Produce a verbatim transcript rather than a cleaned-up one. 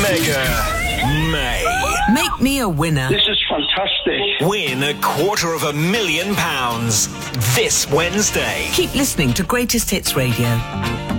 Mega May. Make me a winner. This is fantastic. Win a quarter of a million pounds this Wednesday. Keep listening to Greatest Hits Radio.